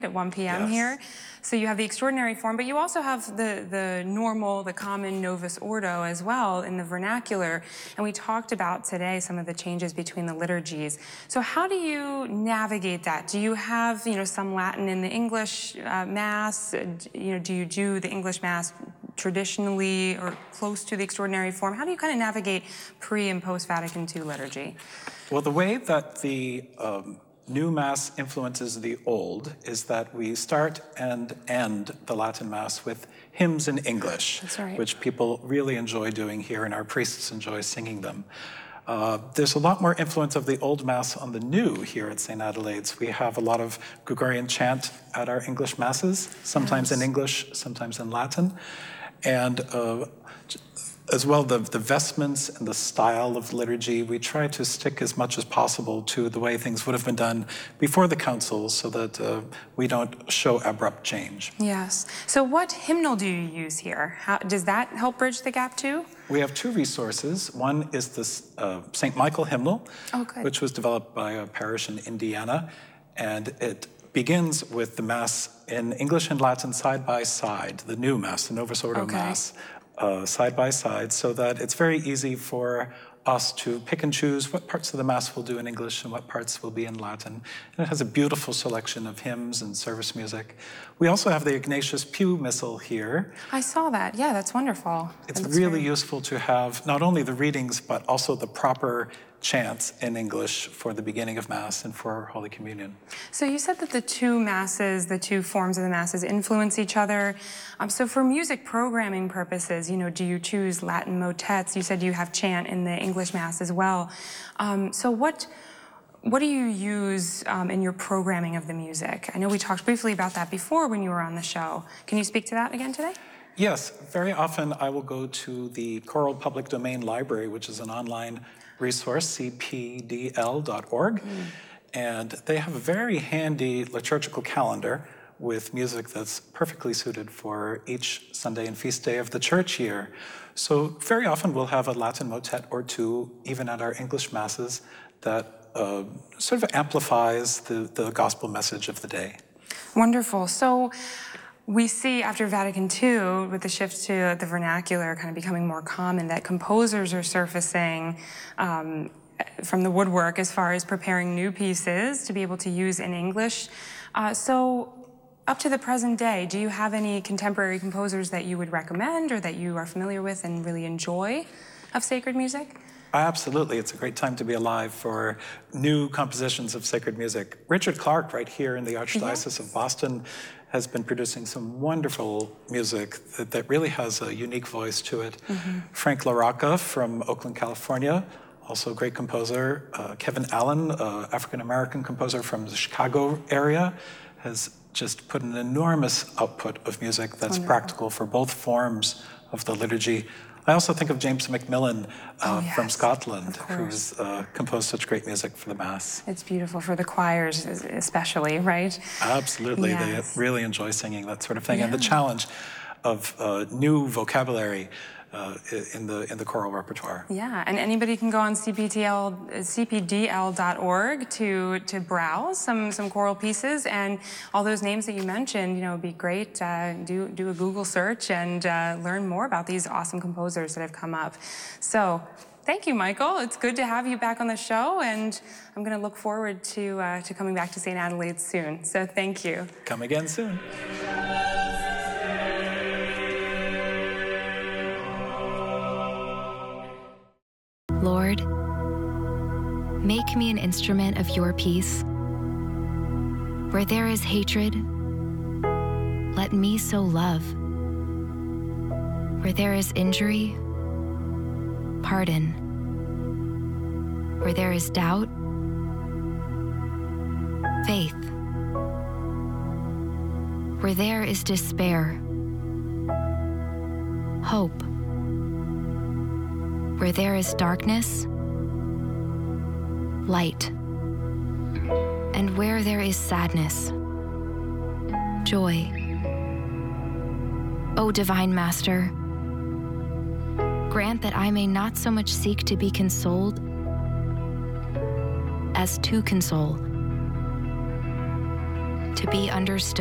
at 1 p.m. here. So you have the extraordinary form, but you also have the normal, the common Novus Ordo as well in the vernacular. And we talked about today some of the changes between the liturgies. So how do you navigate that? Do you have, some Latin in the English Mass? Do you do the English Mass traditionally or close to the extraordinary form? How do you kind of navigate pre and post Vatican II liturgy? Well, the way that the new Mass influences the old is that we start and end the Latin Mass with hymns in English, That's right. which people really enjoy doing here, and our priests enjoy singing them. There's a lot more influence of the old Mass on the new here at St. Adelaide's. We have a lot of Gregorian chant at our English Masses, sometimes in English, sometimes in Latin. And as well, the vestments and the style of liturgy, we try to stick as much as possible to the way things would have been done before the councils so that we don't show abrupt change. Yes. So what hymnal do you use here? Does that help bridge the gap too? We have two resources. One is the St. Michael hymnal, which was developed by a parish in Indiana, and it begins with the Mass in English and Latin side by side, the new Mass, the Novus Ordo Mass. Side by side, so that it's very easy for us to pick and choose what parts of the Mass we'll do in English and what parts will be in Latin. And it has a beautiful selection of hymns and service music. We also have the Ignatius Pew Missal here. I saw that. Yeah, that's wonderful. It's really useful to have not only the readings, but also the proper chants in English for the beginning of Mass and for Holy Communion. So you said that the two Masses, the two forms of the Masses influence each other. So for music programming purposes, do you choose Latin motets? You said you have chant in the English Mass as well. So what do you use in your programming of the music? I know we talked briefly about that before when you were on the show. Can you speak to that again today? Yes, very often I will go to the Choral Public Domain Library, which is an online resource, cpdl.org, and they have a very handy liturgical calendar with music that's perfectly suited for each Sunday and feast day of the church year. So very often we'll have a Latin motet or two, even at our English Masses, that sort of amplifies the gospel message of the day. Wonderful. So we see after Vatican II, with the shift to the vernacular kind of becoming more common, that composers are surfacing from the woodwork as far as preparing new pieces to be able to use in English. So up to the present day, do you have any contemporary composers that you would recommend or that you are familiar with and really enjoy of sacred music? Absolutely. It's a great time to be alive for new compositions of sacred music. Richard Clark, right here in the Archdiocese of Boston, has been producing some wonderful music that really has a unique voice to it. Frank LaRocca from Oakland, California, also a great composer. Kevin Allen, African-American composer from the Chicago area, has just put an enormous output of music that's practical for both forms of the liturgy. I also think of James Macmillan from Scotland, who's composed such great music for the Mass. It's beautiful for the choirs especially, right? Absolutely. Yes. They really enjoy singing that sort of thing. And the challenge of new vocabulary in the choral repertoire. Yeah, and anybody can go on cpdl.org to browse some choral pieces, and all those names that you mentioned, would be great. Do a Google search and learn more about these awesome composers that have come up. So thank you, Michael. It's good to have you back on the show, and I'm going to look forward to coming back to St. Adelaide soon. So thank you. Come again soon. Lord, make me an instrument of your peace. Where there is hatred, let me sow love. Where there is injury, pardon. Where there is doubt, faith. Where there is despair, hope. Where there is darkness, light. And where there is sadness, joy. O Divine Master, grant that I may not so much seek to be consoled as to console, to be understood.